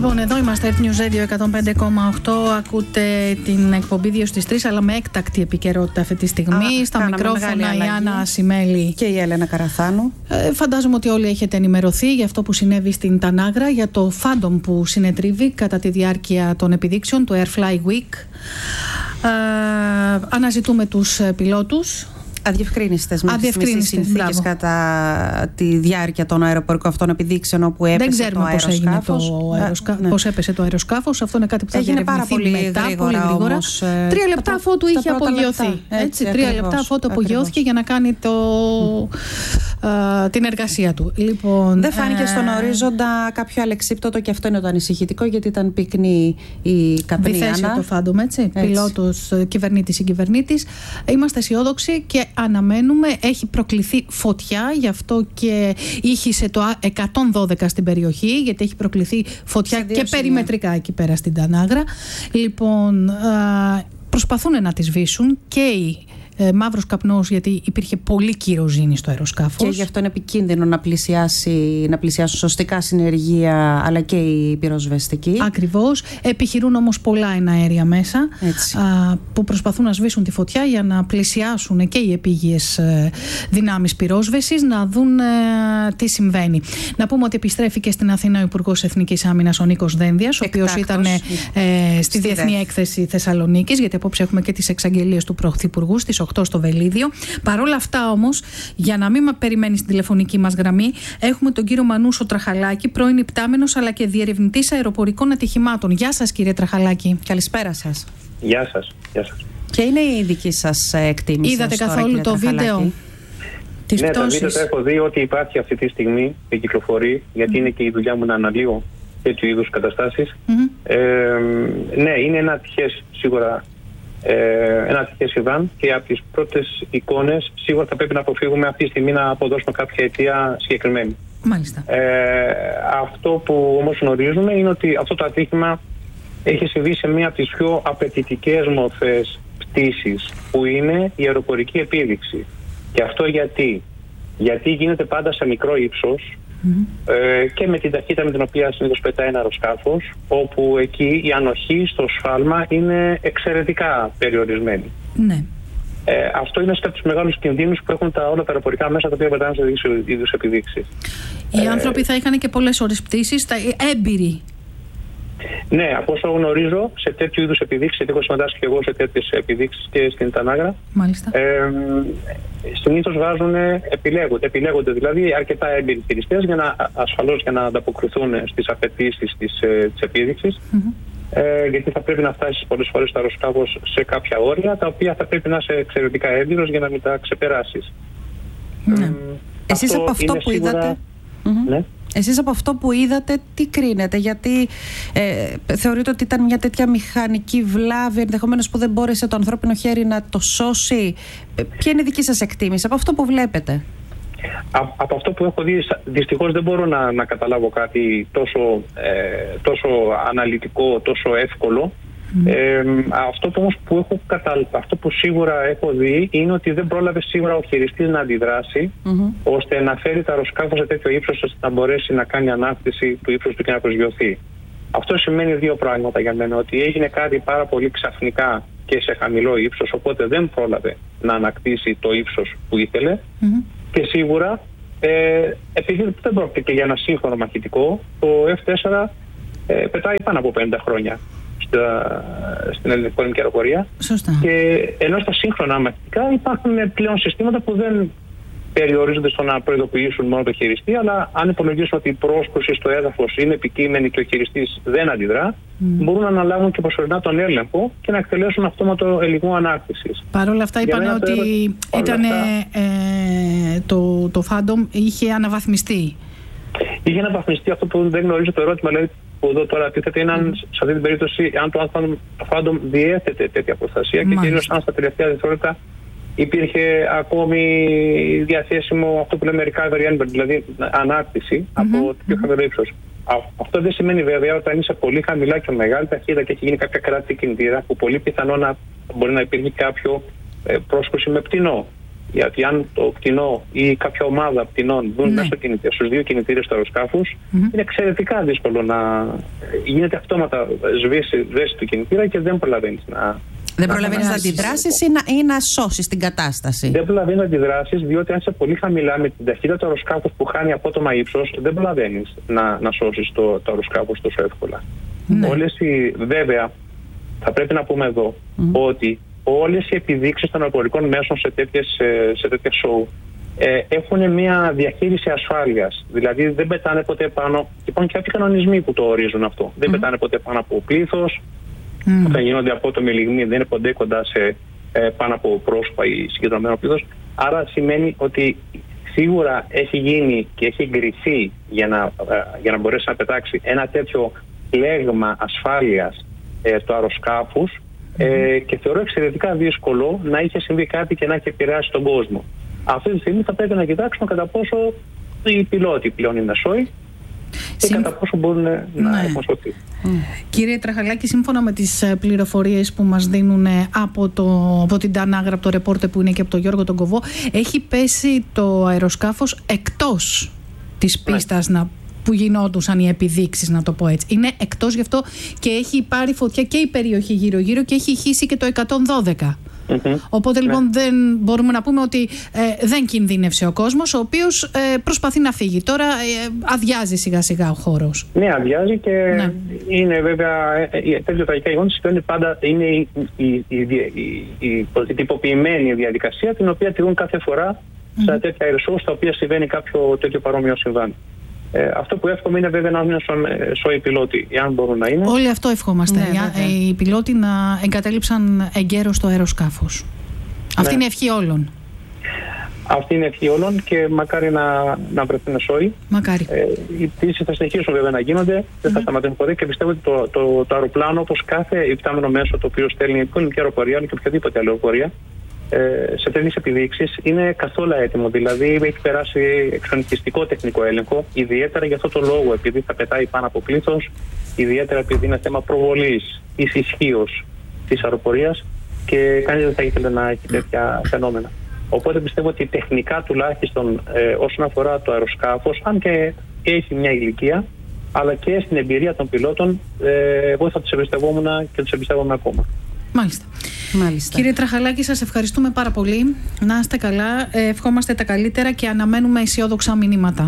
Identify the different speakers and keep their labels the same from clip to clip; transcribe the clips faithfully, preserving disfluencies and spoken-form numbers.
Speaker 1: Λοιπόν, εδώ είμαστε, Earth News Radio εκατόν πέντε κόμμα οκτώ. Ακούτε την εκπομπή δύο στις τρεις, αλλά με έκτακτη επικαιρότητα αυτή τη στιγμή. Α, στα μικρόφωνα η Άννα Ασημέλη
Speaker 2: και η Έλενα Καραθάνου.
Speaker 1: Ε, φαντάζομαι ότι όλοι έχετε ενημερωθεί για αυτό που συνέβη στην Τανάγρα, για το φάντομ που συνετρίβει κατά τη διάρκεια των επιδείξεων του Airfly Week. Ε, αναζητούμε τους πιλότους.
Speaker 2: Αδιευκρίνηστες με τις μισές συνθήκες κατά τη διάρκεια των αεροπορικών αυτών επιδείξεων όπου έπεσε.
Speaker 1: Δεν ξέρουμε
Speaker 2: το
Speaker 1: πώς, έγινε το αεροσκα... ναι. πώς έπεσε το αεροσκάφος. Αυτό είναι κάτι που θα
Speaker 2: έγινε
Speaker 1: διερευνηθεί
Speaker 2: πάρα πολύ
Speaker 1: μετά,
Speaker 2: γρήγορα,
Speaker 1: πολύ γρήγορα.
Speaker 2: Όμως,
Speaker 1: τρία λεπτά αφού του είχε απογειωθεί.
Speaker 2: Λεπτά.
Speaker 1: Έτσι,
Speaker 2: Έτσι,
Speaker 1: τρία
Speaker 2: ακριβώς,
Speaker 1: λεπτά αφού του απογειώθηκε για να κάνει το, α, την εργασία του. Λοιπόν,
Speaker 2: δεν φάνηκε
Speaker 1: ε...
Speaker 2: στον ορίζοντα κάποιο αλεξίπτωτο, και αυτό είναι το ανησυχητικό, γιατί ήταν πυκνή η καπνή.
Speaker 1: Διθέσιο το φάντομ, έτσι. έτσι. Πιλότος, κυβερνήτης ή κυβερνήτης. Είμαστε αισιόδοξοι και αναμένουμε. Έχει προκληθεί φωτιά, γι' αυτό και ήχησε το εκατόν δώδεκα στην περιοχή, γιατί έχει προκληθεί φωτιά και σημεία. Περιμετρικά εκεί πέρα στην Τανάγρα. Λοιπόν, προσπαθούν να τη σβήσουν και οι Ε, μαύρος καπνός, γιατί υπήρχε πολύ κυροζήνη στο αεροσκάφος.
Speaker 2: Και γι' αυτό είναι επικίνδυνο να, πλησιάσει, να πλησιάσουν σωστικά συνεργεία, αλλά και η πυροσβεστική.
Speaker 1: Ακριβώς. Επιχειρούν όμως πολλά εναέρια μέσα α, που προσπαθούν να σβήσουν τη φωτιά για να πλησιάσουν και οι επίγειες ε, δυνάμεις πυρόσβεσης, να δουν ε, τι συμβαίνει. Να πούμε ότι επιστρέφει και στην Αθήνα ο Υπουργός Εθνικής Άμυνας, ο Νίκος Δένδιας, ο οποίος ήταν ε, ε, στη Διεθνή δε. Έκθεση Θεσσαλονίκης, γιατί απόψε έχουμε και τις εξαγγελίες του Πρωθυπουργού στις οκτώ στο Βελίδιο. Παρ' όλα αυτά όμως, για να μην περιμένει στην τηλεφωνική μας γραμμή, έχουμε τον κύριο Μανούσο Τραχαλάκη, πρώην υπτάμενος αλλά και διερευνητής αεροπορικών ατυχημάτων. Γεια σας, κύριε Τραχαλάκη.
Speaker 2: Καλησπέρα σας.
Speaker 3: Γεια σας. Γεια σας.
Speaker 2: Και είναι η δική σας εκτίμηση?
Speaker 1: Είδατε καθόλου το βίντεο?
Speaker 3: Της ναι, πτώσης. Το βίντεο έχω δει ότι υπάρχει αυτή τη στιγμή και κυκλοφορεί, γιατί mm. είναι και η δουλειά μου να αναλύω τέτοιου είδους καταστάσεις. Mm-hmm. Ε, ναι, είναι ένα ατυχές σίγουρα. Ε, ένα ατυχές συμβάν, και από τις πρώτες εικόνες σίγουρα θα πρέπει να αποφύγουμε αυτή τη στιγμή να αποδώσουμε κάποια αιτία συγκεκριμένη.
Speaker 1: Μάλιστα.
Speaker 3: Ε, αυτό που όμως γνωρίζουμε είναι ότι αυτό το ατύχημα έχει συμβεί σε μία από τις πιο απαιτητικές μορφές πτήσης, που είναι η αεροπορική επίδειξη. Και αυτό γιατί, γιατί γίνεται πάντα σε μικρό ύψος. Mm-hmm. Ε, και με την ταχύτητα με την οποία συνήθως πετάει ένα αεροσκάφος, όπου εκεί η ανοχή στο σφάλμα είναι εξαιρετικά περιορισμένη.
Speaker 1: Ναι.
Speaker 3: Ε, αυτό είναι από τους μεγάλους κινδύνους που έχουν τα, όλα τα αεροπορικά μέσα τα οποία πετάνε σε τέτοιου είδους επιδείξεις.
Speaker 1: Οι ε, άνθρωποι θα είχαν και πολλές ώρες πτήσης, τα έμπειροι.
Speaker 3: Ναι, από όσο γνωρίζω, σε τέτοιου είδους επιδείξεις, γιατί έχω συμμετάσχει και εγώ σε τέτοιες επιδείξεις και στην Τανάγρα.
Speaker 1: Μάλιστα. Ε,
Speaker 3: συνήθως βάζουν, επιλέγονται, επιλέγονται δηλαδή αρκετά έμπειροι χειριστές, για να, ασφαλώς για να ανταποκριθούν στις απαιτήσεις της, της επίδειξης. Mm-hmm. Ε, γιατί θα πρέπει να φτάσει πολλές φορές το αεροσκάφος σε κάποια όρια, τα οποία θα πρέπει να είσαι εξαιρετικά έμπειρος για να μην τα ξεπεράσεις.
Speaker 2: Mm-hmm. Ε, Εσείς από αυτό που σίγουρα... είδατε... Mm-hmm. Ναι. Εσείς από αυτό που είδατε τι κρίνετε? Γιατί ε, θεωρείτε ότι ήταν μια τέτοια μηχανική βλάβη, ενδεχομένως που δεν μπόρεσε το ανθρώπινο χέρι να το σώσει? Ε, ποια είναι η δική σας εκτίμηση από αυτό που βλέπετε?
Speaker 3: Α, από αυτό που έχω δει, δυστυχώς δεν μπορώ να, να καταλάβω κάτι τόσο, ε, τόσο αναλυτικό, τόσο εύκολο. Mm. Ε, αυτό που όμως που έχω καταλ... αυτό που σίγουρα έχω δει είναι ότι δεν πρόλαβε σίγουρα ο χειριστής να αντιδράσει, mm-hmm. ώστε να φέρει το αεροσκάφος σε τέτοιο ύψος, ώστε να μπορέσει να κάνει ανάκτηση του ύψους του και να προσγειωθεί. Αυτό σημαίνει δύο πράγματα για μένα: ότι έγινε κάτι πάρα πολύ ξαφνικά και σε χαμηλό ύψος, οπότε δεν πρόλαβε να ανακτήσει το ύψος που ήθελε, mm-hmm. και σίγουρα ε, επειδή δεν πρόκειται και για ένα σύγχρονο μαχητικό, το εφ τέσσερα ε, πετάει πάνω από πενήντα χρόνια στην ελληνική αεροπορία.
Speaker 1: Σωστά.
Speaker 3: Και ενώ στα σύγχρονα μαχητικά υπάρχουν πλέον συστήματα που δεν περιορίζονται στο να προειδοποιήσουν μόνο το χειριστή, αλλά αν υπολογίσουν ότι η πρόσκληση στο έδαφος είναι επικείμενη και ο χειριστής δεν αντιδρά, mm. μπορούν να αναλάβουν και προσωρινά τον έλεγχο και να εκτελέσουν αυτόματο ελιγμό ανάκτησης.
Speaker 1: Παρ' όλα αυτά είπαν ότι το ήταν, αυτά... ε, το, το φάντομ είχε αναβαθμιστεί.
Speaker 3: Είχε αναβαθμιστεί. Αυτό που δεν γνωρίζω, το ερώτημα δηλαδή, που εδώ τώρα τίθεται, είναι αν, σε αυτή την περίπτωση, αν το φάντομ διέθετε τέτοια προστασία. Μάλιστα. Και κυρίως αν στα τελευταία δευτερόλεπτα υπήρχε ακόμη διαθέσιμο αυτό που λέμε recovery endpoint, δηλαδή ανάκτηση mm-hmm. από το πιο χαμηλό ύψος. Αυτό δεν σημαίνει βέβαια όταν είσαι πολύ χαμηλά και μεγάλη ταχύτητα και έχει γίνει κάποια κράτη κινητήρα, που πολύ πιθανό να μπορεί να υπήρχε κάποιο ε, πρόσκληση με πτηνό Γιατί αν το πτηνό ή κάποια ομάδα πτηνών μπουν ναι. μέσα στους δύο κινητήρες του αεροσκάφους, mm-hmm. είναι εξαιρετικά δύσκολο να γίνεται αυτόματα σβήση του κινητήρα και δεν προλαβαίνεις να.
Speaker 2: Δεν προλαβαίνεις να αντιδράσεις ή να, ή να σώσεις την κατάσταση.
Speaker 3: Δεν προλαβαίνεις να αντιδράσεις, διότι αν είσαι πολύ χαμηλά με την ταχύτητα του αεροσκάφους που χάνει απότομα ύψος, δεν προλαβαίνεις να, να σώσεις το, το αεροσκάφος τόσο εύκολα. Ναι. Όλες οι, βέβαια, θα πρέπει να πούμε εδώ mm. ότι όλες οι επιδείξεις των αεροπορικών μέσων σε, τέτοιες, σε τέτοια show ε, έχουν μια διαχείριση ασφάλειας. Δηλαδή δεν πετάνε ποτέ πάνω. Υπάρχουν και κάποιοι κανονισμοί που το ορίζουν αυτό. Mm. Δεν πετάνε ποτέ πάνω από πλήθος. Mm. Όταν γίνονται απότομοι λιγμοί, δεν είναι ποτέ κοντά σε ε, πάνω από πρόσωπα ή συγκεντρωμένο πλήθος. Άρα σημαίνει ότι σίγουρα έχει γίνει και έχει εγκριθεί για να, ε, για να μπορέσει να πετάξει ένα τέτοιο πλέγμα ασφάλειας ε, του αεροσκάφους. Ε, και θεωρώ εξαιρετικά δύσκολο να είχε συμβεί κάτι και να έχει επηρεάσει τον κόσμο. Αυτή τη στιγμή θα πρέπει να κοιτάξουμε κατά πόσο οι πιλότοι πλέον είναι σόοι και Συμ... κατά πόσο μπορούν ναι. να έχουν σωθεί. Mm.
Speaker 1: Κύριε Τραχαλάκη, σύμφωνα με τις πληροφορίες που μας δίνουν από, το, από την Τανάγρα, από το ρεπόρτερ που είναι και από τον Γιώργο τον Κοβό, έχει πέσει το αεροσκάφος εκτός της πίστας ναι. να που γινόντουσαν οι επιδείξεις, να το πω έτσι. Είναι εκτός, γι' αυτό και έχει πάρει φωτιά και η περιοχή γύρω-γύρω και έχει χύσει και το εκατόν δώδεκα. Mm-hmm. Οπότε λοιπόν ναι. δεν μπορούμε να πούμε ότι ε, δεν κινδύνευσε ο κόσμος, ο οποίος ε, προσπαθεί να φύγει. Τώρα ε, αδειάζει σιγά-σιγά ο χώρος.
Speaker 3: Ναι, αδειάζει και ναι. είναι βέβαια ε, τέτοιο τραγικά γεγονότα σημαίνει πάντα είναι η, η, η, η, η, η τυποποιημένη διαδικασία την οποία τηρούν κάθε φορά mm-hmm. σε τέτοια αεροσόου στα οποία συμβαίνει κάποιο τέτοιο παρόμοιο συμβάν. Ε, αυτό που εύχομαι είναι βέβαια να είναι σόοι πιλότοι, εάν μπορούν να είναι.
Speaker 1: Όλοι αυτό ευχόμαστε. Ναι, για, ε, οι πιλότοι να εγκατέλειψαν εγκαίρως το αεροσκάφος. Ναι. Αυτή είναι η ευχή όλων.
Speaker 3: Αυτή είναι η ευχή όλων και μακάρι να, να βρεθούν σόοι.
Speaker 1: Μακάρι.
Speaker 3: Ε, οι πτήσεις θα συνεχίσουν βέβαια να γίνονται, mm-hmm. δεν θα σταματήσουν ποτέ και πιστεύω ότι το, το, το αεροπλάνο, όπως κάθε υπτάμενο μέσο το οποίο στέλνει ελληνική αεροπορία αλλά και οποιαδήποτε άλλη αεροπορία, σε τέτοιες επιδείξεις είναι καθόλου έτοιμο. Δηλαδή έχει περάσει εξονυχιστικό τεχνικό έλεγχο, ιδιαίτερα για αυτό το λόγο, επειδή θα πετάει πάνω από πλήθος, ιδιαίτερα επειδή είναι θέμα προβολής της ισχύως της αεροπορίας και κανείς δεν θα ήθελε να έχει τέτοια φαινόμενα. Οπότε πιστεύω ότι τεχνικά τουλάχιστον ε, όσον αφορά το αεροσκάφος, αν και έχει μια ηλικία, αλλά και στην εμπειρία των πιλότων, ε, εγώ θα τους εμπιστευόμουν και τους εμπιστεύομαι ακόμα.
Speaker 1: Μάλιστα. Μάλιστα. Κύριε Τραχαλάκη, σας ευχαριστούμε πάρα πολύ. Να είστε καλά. Ε, ευχόμαστε τα καλύτερα και αναμένουμε αισιόδοξα μηνύματα.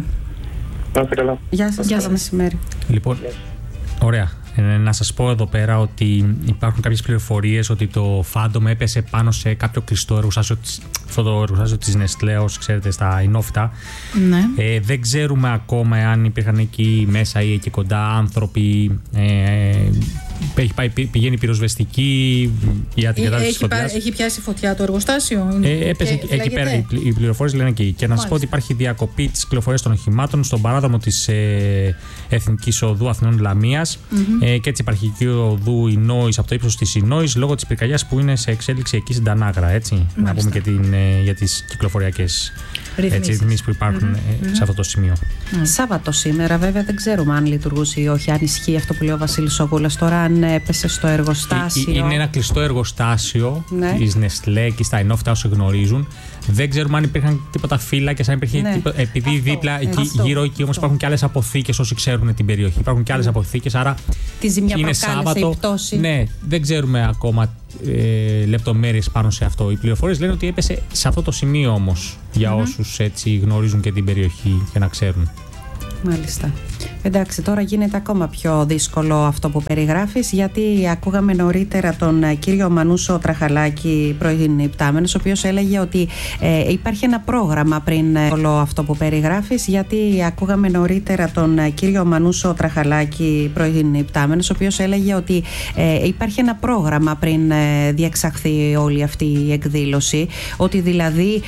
Speaker 3: Να είστε καλά.
Speaker 2: Γεια σας. Γεια σας. Μεσημέρι.
Speaker 4: Λοιπόν, ωραία. Ε, να σας πω εδώ πέρα ότι υπάρχουν κάποιες πληροφορίες ότι το Phantom έπεσε πάνω σε κάποιο κλειστό εργοστάσιο, αυτό το εργοστάσιο της Nestlé, ξέρετε, στα Ινόφυτα.
Speaker 1: Ναι.
Speaker 4: Ε, δεν ξέρουμε ακόμα αν υπήρχαν εκεί μέσα ή εκεί κοντά άνθρωποι. Ε, έχει πάει, πηγαίνει πυροσβεστική για την κατάσταση της φωτιάς.
Speaker 1: Έχει πιάσει φωτιά το εργοστάσιο. Είναι,
Speaker 4: ε, έπεσε και εκεί πέρα. Οι, οι πληροφορίες λένε εκεί. Και να σας πω ότι υπάρχει διακοπή της κυκλοφορίας των οχημάτων στον παράδρομο της ε, Εθνικής Οδού Αθηνών Λαμίας mm-hmm. ε, και της επαρχική οδού Ινόης από το ύψος της Ινόης λόγω της πυρκαγιάς που είναι σε εξέλιξη εκεί στην Τανάγρα. Έτσι. Να πούμε και την, ε, για τις κυκλοφοριακές ρυθμίσεις που υπάρχουν mm-hmm. ε, σε αυτό το σημείο.
Speaker 2: Mm. Σάββατο σήμερα, βέβαια, δεν ξέρουμε αν λειτουργούσε ή όχι, αν ισχύει αυτό που λέει ο Βασίλης Όγκουλας. Τώρα, αν έπεσε στο εργοστάσιο.
Speaker 4: Είναι ένα κλειστό εργοστάσιο ναι. της Nestlé και στα Ινόφυτα, όσοι γνωρίζουν. Δεν ξέρουμε αν υπήρχαν τίποτα φύλακες, αν υπήρχε ναι. τίποτα. Επειδή αυτό, δίπλα, εκεί, αυτό, γύρω εκεί όμως υπάρχουν και άλλες αποθήκες, όσοι ξέρουν την περιοχή. Υπάρχουν και άλλες ναι. αποθήκες, άρα.
Speaker 2: Τη ζημιά
Speaker 4: είναι Σάββατο. Ναι, δεν ξέρουμε ακόμα ε, λεπτομέρειες πάνω σε αυτό. Οι πληροφορίες λένε ότι έπεσε σε αυτό το σημείο όμως, για mm-hmm. όσους έτσι γνωρίζουν και την περιοχή και να ξέρουν.
Speaker 2: Μάλιστα. Εντάξει, τώρα γίνεται ακόμα πιο δύσκολο αυτό που περιγράφεις, γιατί ακούγαμε νωρίτερα τον κύριο Μανούσο Τραχαλάκη, πρώην υπτάμενος, ο οποίος έλεγε ότι ε, υπάρχει ένα πρόγραμμα πριν όλο αυτό που περιγράφεις, γιατί ακούγαμε νωρίτερα τον κύριο Μανούσο Τραχαλάκη, πρώην υπτάμενος, ο οποίος έλεγε ότι ε, υπάρχει ένα πρόγραμμα πριν ε, διεξαχθεί όλη αυτή η εκδήλωση, ότι δηλαδή